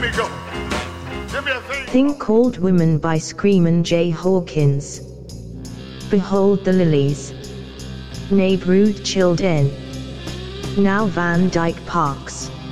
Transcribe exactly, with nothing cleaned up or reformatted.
me go. Give me a thing. Thing Called Women by Screamin' Jay Hawkins. Behold the lilies. Nay brood chilled in. Now Van Dyke Parks.